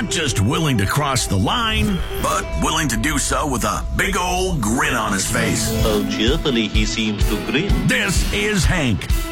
not just willing to cross the line, but willing to do so with a big old grin on his face. How cheerfully he seems to grin. This is Hank.